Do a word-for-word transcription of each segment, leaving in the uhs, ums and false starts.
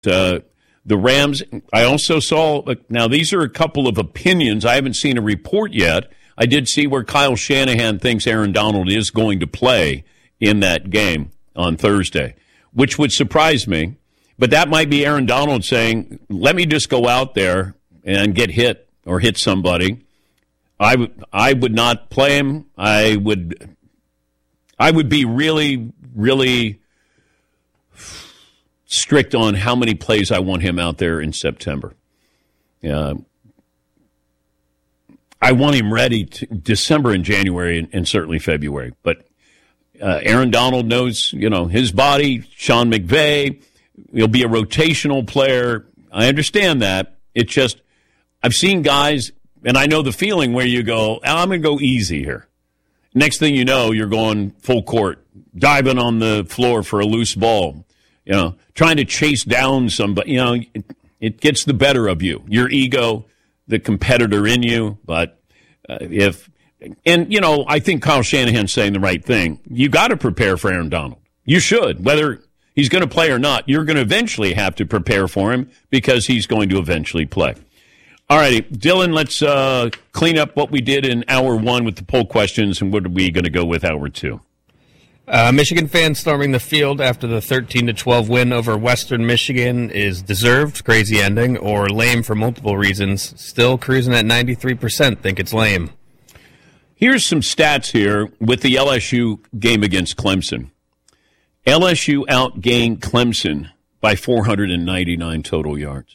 Uh, the Rams, I also saw, now these are a couple of opinions. I haven't seen a report yet. I did see where Kyle Shanahan thinks Aaron Donald is going to play in that game on Thursday, which would surprise me. But that might be Aaron Donald saying, let me just go out there and get hit or hit somebody. I would I would not play him. I would I would be really, really strict on how many plays I want him out there in September. Uh, I want him ready to December and January and, and certainly February. But uh, Aaron Donald knows, you know, his body. Sean McVay, he'll be a rotational player. I understand that. It's just I've seen guys, and I know the feeling where you go, I'm going to go easy here. Next thing you know, you're going full court, diving on the floor for a loose ball, you know, trying to chase down somebody. You know, it, it gets the better of you, your ego, the competitor in you. But uh, if, and, you know, I think Kyle Shanahan's saying the right thing. You got to prepare for Aaron Donald. You should. Whether he's going to play or not, you're going to eventually have to prepare for him because he's going to eventually play. All righty, Dylan, let's uh, clean up what we did in hour one with the poll questions, and what are we going to go with hour two? Uh, Michigan fans storming the field after the thirteen to twelve win over Western Michigan is deserved, crazy ending, or lame for multiple reasons. Still cruising at ninety-three percent, think it's lame. Here's some stats here with the L S U game against Clemson. L S U outgained Clemson by four hundred ninety-nine total yards.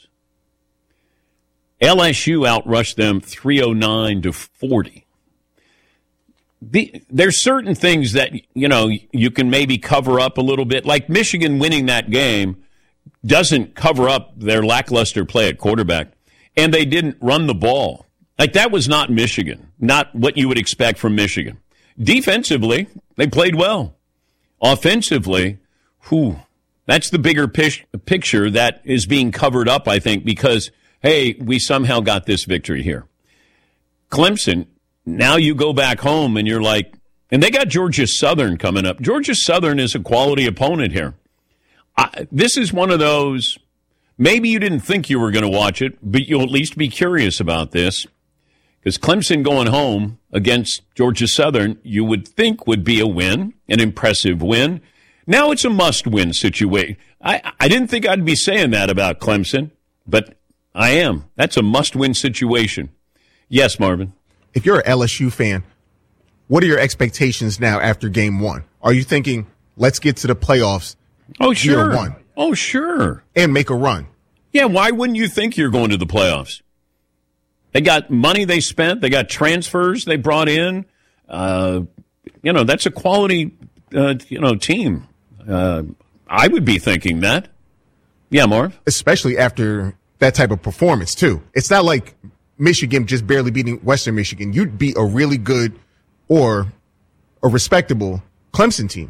L S U outrushed them three oh nine to forty. The, there's certain things that, you know, you can maybe cover up a little bit. Like Michigan winning that game doesn't cover up their lackluster play at quarterback. And they didn't run the ball. Like, that was not Michigan. Not what you would expect from Michigan. Defensively, they played well. Offensively, whew, that's the bigger pish, picture that is being covered up, I think, because hey, we somehow got this victory here. Clemson, now you go back home and you're like, and they got Georgia Southern coming up. Georgia Southern is a quality opponent here. I, this is one of those, maybe you didn't think you were going to watch it, but you'll at least be curious about this. Because Clemson going home against Georgia Southern, you would think would be a win, an impressive win. Now it's a must-win situation. I, I didn't think I'd be saying that about Clemson, but I am. That's a must-win situation. Yes, Marvin. If you're an L S U fan, what are your expectations now after game one? Are you thinking, let's get to the playoffs? Oh, sure. Year one, oh, sure. and make a run? Yeah, why wouldn't you think you're going to the playoffs? They got money they spent. They got transfers they brought in. Uh, you know, that's a quality, uh, you know, team. Uh, I would be thinking that. Yeah, Marv? Especially after that type of performance, too. It's not like Michigan just barely beating Western Michigan. You'd beat a really good or a respectable Clemson team.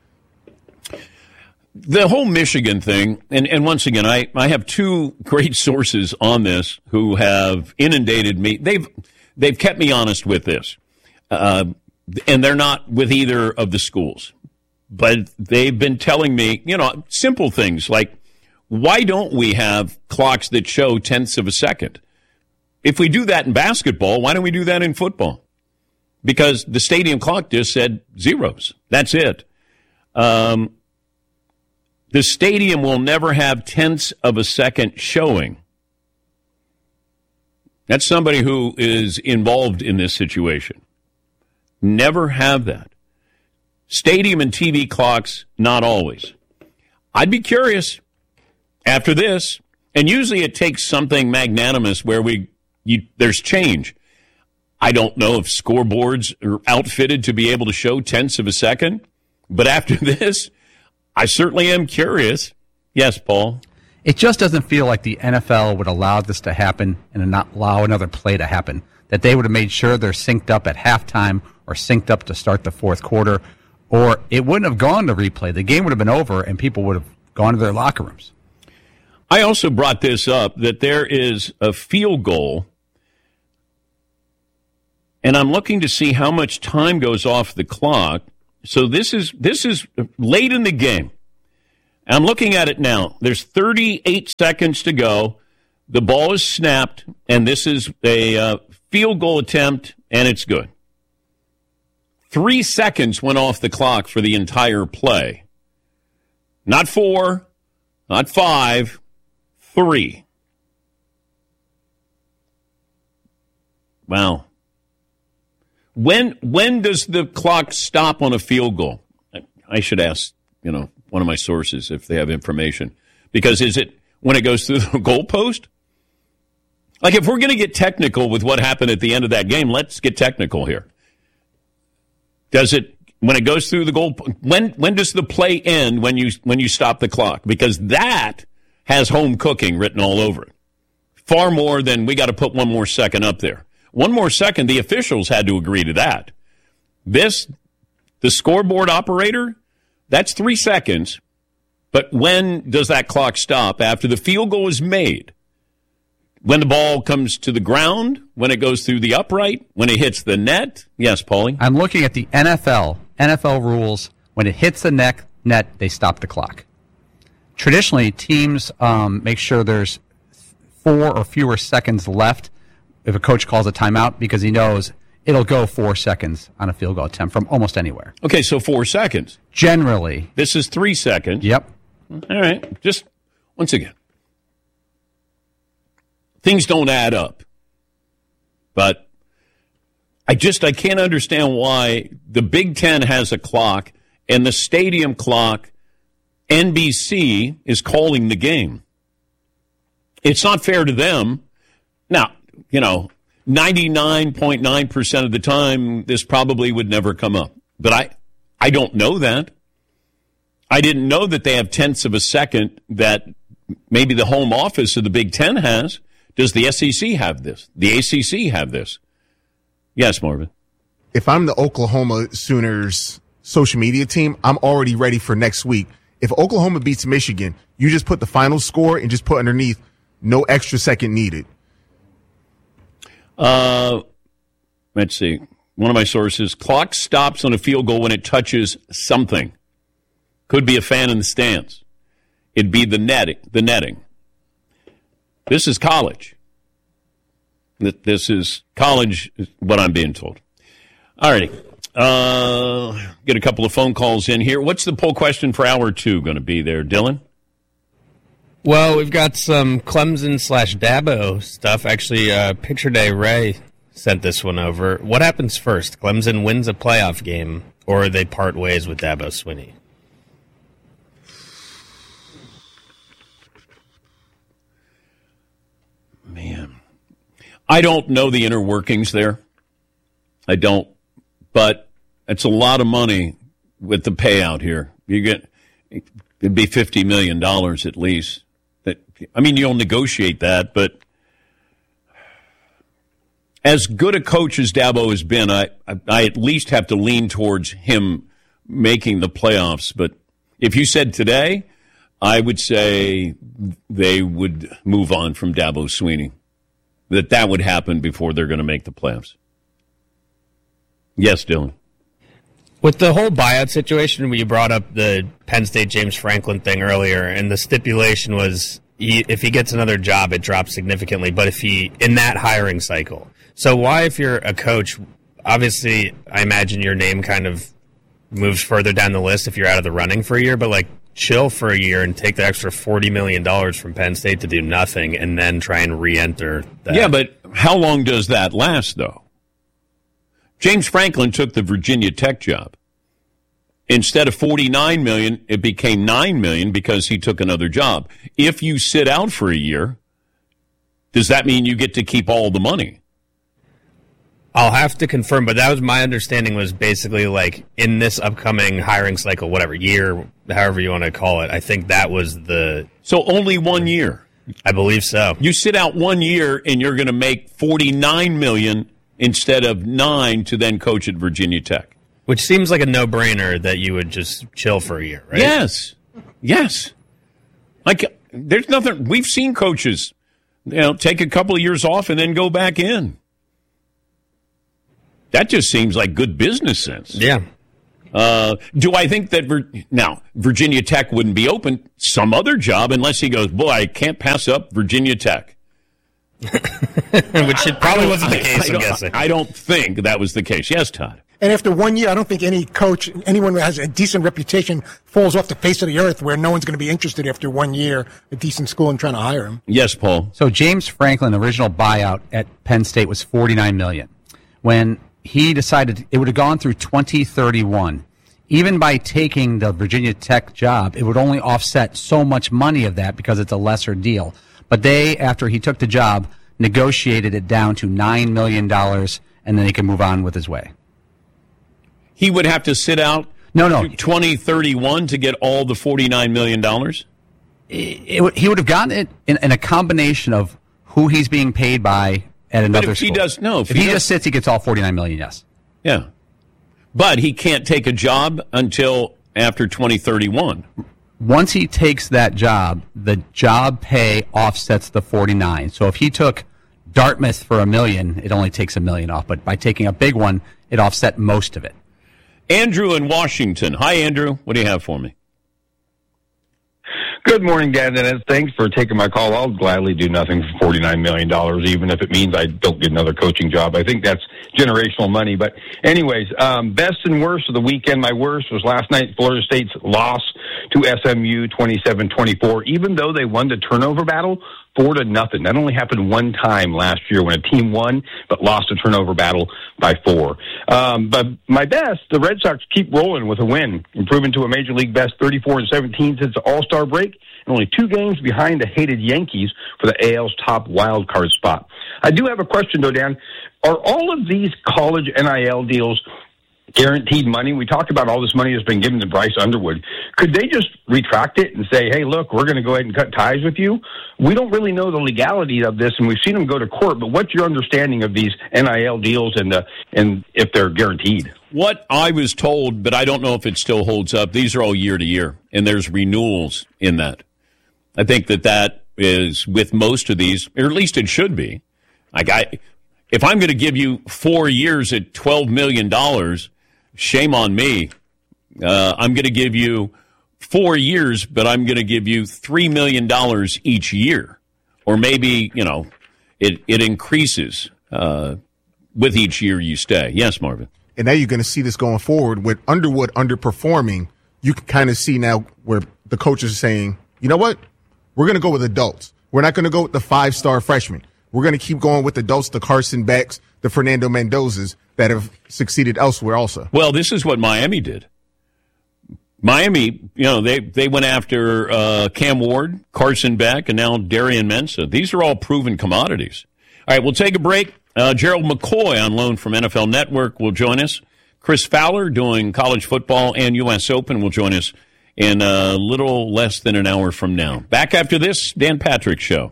The whole Michigan thing, and, and once again, I, I have two great sources on this who have inundated me. They've they've kept me honest with this, uh, and they're not with either of the schools. But they've been telling me, you know, simple things like, why don't we have clocks that show tenths of a second? If we do that in basketball, why don't we do that in football? Because the stadium clock just said zeros. That's it. Um, the stadium will never have tenths of a second showing. That's somebody who is involved in this situation. Never have that. Stadium and T V clocks, not always. I'd be curious after this, and usually it takes something magnanimous where we you, there's change. I don't know if scoreboards are outfitted to be able to show tenths of a second, but after this, I certainly am curious. Yes, Paul? It just doesn't feel like the N F L would allow this to happen and not allow another play to happen, that they would have made sure they're synced up at halftime or synced up to start the fourth quarter, or it wouldn't have gone to replay. The game would have been over and people would have gone to their locker rooms. I also brought this up, that there is a field goal, and I'm looking to see how much time goes off the clock. So this is this is late in the game. I'm looking at it now. There's thirty-eight seconds to go. The ball is snapped, and this is a uh, field goal attempt, and it's good. Three seconds went off the clock for the entire play. Not four, not five, three. Wow. When when does the clock stop on a field goal? I should ask, you know, one of my sources if they have information. Because is it when it goes through the goalpost? Like, if we're going to get technical with what happened at the end of that game, let's get technical here. Does it, when it goes through the goal, when when does the play end when you when you stop the clock? Because that has home cooking written all over it. Far more than we got to put one more second up there. One more second, the officials had to agree to that. This, the scoreboard operator, that's three seconds. But when does that clock stop? After the field goal is made. When the ball comes to the ground, when it goes through the upright, when it hits the net. Yes, Paulie? I'm looking at the N F L. N F L rules. When it hits the net, net they stop the clock. Traditionally, teams um, make sure there's four or fewer seconds left if a coach calls a timeout because he knows it'll go four seconds on a field goal attempt from almost anywhere. Okay, so four seconds. Generally. This is three seconds. Yep. All right. Just once again. Things don't add up. But I just, I can't understand why the Big Ten has a clock and the stadium clock, N B C, is calling the game. It's not fair to them. Now, you know, ninety-nine point nine percent of the time, this probably would never come up. But I, I don't know that. I didn't know that they have tenths of a second that maybe the home office of the Big Ten has. Does the S E C have this? The A C C have this? Yes, Marvin. If I'm the Oklahoma Sooners social media team, I'm already ready for next week. If Oklahoma beats Michigan, you just put the final score and just put underneath no extra second needed. Uh, let's see. One of my sources, clock stops on a field goal when it touches something. Could be a fan in the stands. It'd be the netting. The netting. This is college. This is college, is what I'm being told. All righty. Uh, get a couple of phone calls in here. What's the poll question for hour two going to be there, Dylan? Well, we've got some Clemson slash Dabo stuff. Actually, uh, Picture Day Ray sent this one over. What happens first? Clemson wins a playoff game, or they part ways with Dabo Swinney? Man, I don't know the inner workings there. I don't, but it's a lot of money with the payout here. You get, it'd be fifty million dollars at least. That, I mean, you'll negotiate that, but as good a coach as Dabo has been, I, I, I at least have to lean towards him making the playoffs. But if you said today, I would say they would move on from Dabo Swinney. That that would happen before they're going to make the playoffs. Yes, Dylan. With the whole buyout situation, you brought up the Penn State James Franklin thing earlier, and the stipulation was he, if he gets another job, it drops significantly. But if he, in that hiring cycle. So why, if you're a coach, obviously, I imagine your name kind of moves further down the list if you're out of the running for a year, but like, chill for a year and take the extra forty million dollars from Penn State to do nothing and then try and re-enter that. Yeah, but how long does that last, though? James Franklin took the Virginia Tech job. Instead of forty-nine million dollars, it became nine million dollars because he took another job. If you sit out for a year, does that mean you get to keep all the money? I'll have to confirm, but that was my understanding was basically like in this upcoming hiring cycle, whatever year, however you want to call it, I think that was the... So only one year? I believe so. You sit out one year and you're going to make forty-nine million dollars instead of nine to then coach at Virginia Tech. Which seems like a no-brainer that you would just chill for a year, right? Yes. Yes. Like, there's nothing... We've seen coaches, you know, take a couple of years off and then go back in. That just seems like good business sense. Yeah. Uh, do I think that Vir- now Virginia Tech wouldn't be open? Some other job, unless he goes, boy, I can't pass up Virginia Tech. Which it probably wasn't the case, I, I I'm guessing. I don't think that was the case. Yes, Todd. And after one year, I don't think any coach, anyone who has a decent reputation, falls off the face of the earth where no one's going to be interested after one year, a decent school, and trying to hire him. Yes, Paul. So James Franklin, original buyout at Penn State was forty-nine million dollars. When he decided it would have gone through twenty thirty-one, even by taking the Virginia Tech job, it would only offset so much money of that because it's a lesser deal. But they, after he took the job, negotiated it down to nine million dollars, and then he can move on with his way. He would have to sit out no, no. twenty thirty-one to get all the forty-nine million dollars? It, it, he would have gotten it in, in a combination of who he's being paid by at another but if school. He does, no, if, if he, he does, just sits, he gets all forty-nine million dollars, yes. Yeah. But he can't take a job until after twenty thirty-one. Once he takes that job, the job pay offsets the forty-nine. So if he took Dartmouth for a million, it only takes a million off. But by taking a big one, it offset most of it. Andrew in Washington. Hi, Andrew. What do you have for me? Good morning, Dan and Ed. Thanks for taking my call. I'll gladly do nothing for forty-nine million dollars, even if it means I don't get another coaching job. I think that's generational money. But anyways, um, best and worst of the weekend. My worst was last night, Florida State's loss to S M U twenty-seven twenty-four, even though they won the turnover battle four to nothing. That only happened one time last year when a team won but lost a turnover battle by four. Um, but my best, the Red Sox keep rolling with a win, improving to a Major League best thirty-four and seventeen since the All-Star break, and only two games behind the hated Yankees for the A L's top wild card spot. I do have a question, though, Dan. Are all of these college N I L deals guaranteed money? We talked about all this money that's been given to Bryce Underwood. Could they just retract it and say, hey, look, we're going to go ahead and cut ties with you? We don't really know the legality of this, and we've seen them go to court, but what's your understanding of these N I L deals and, uh, and if they're guaranteed? What I was told, but I don't know if it still holds up, these are all year to year, and there's renewals in that. I think that that is with most of these, or at least it should be. Like I, if I'm going to give you four years at twelve million dollars, shame on me. Uh, I'm going to give you four years, but I'm going to give you three million dollars each year. Or maybe, you know, it, it increases uh, with each year you stay. Yes, Marvin. And now you're going to see this going forward with Underwood underperforming. You can kind of see now where the coaches are saying, you know what? We're going to go with adults. We're not going to go with the five-star freshmen. We're going to keep going with adults, the Carson Becks, the Fernando Mendozas that have succeeded elsewhere also. Well, this is what Miami did. Miami, you know, they, they went after uh, Cam Ward, Carson Beck, and now Darian Mensah. These are all proven commodities. All right, we'll take a break. Uh, Gerald McCoy on loan from N F L Network will join us. Chris Fowler doing college football and U S Open will join us in a little less than an hour from now. Back after this, Dan Patrick Show.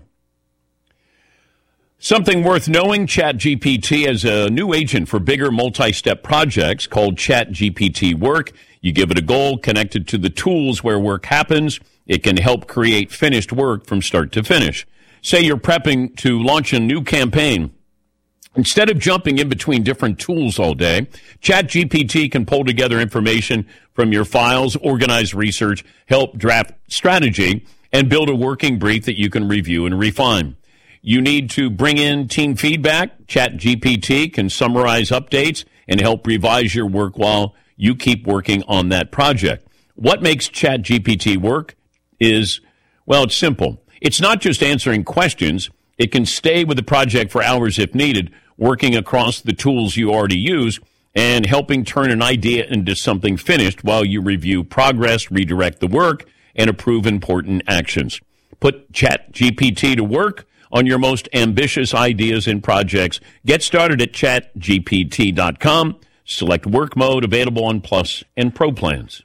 Something worth knowing, ChatGPT has a new agent for bigger multi-step projects called ChatGPT Work. You give it a goal connected to the tools where work happens. It can help create finished work from start to finish. Say you're prepping to launch a new campaign. Instead of jumping in between different tools all day, ChatGPT can pull together information from your files, organize research, help draft strategy, and build a working brief that you can review and refine. You need to bring in team feedback. ChatGPT can summarize updates and help revise your work while you keep working on that project. What makes ChatGPT work is, well, it's simple. It's not just answering questions. It can stay with the project for hours if needed, working across the tools you already use and helping turn an idea into something finished while you review progress, redirect the work, and approve important actions. Put ChatGPT to work on your most ambitious ideas and projects. Get started at chat G P T dot com. Select work mode, available on Plus and Pro plans.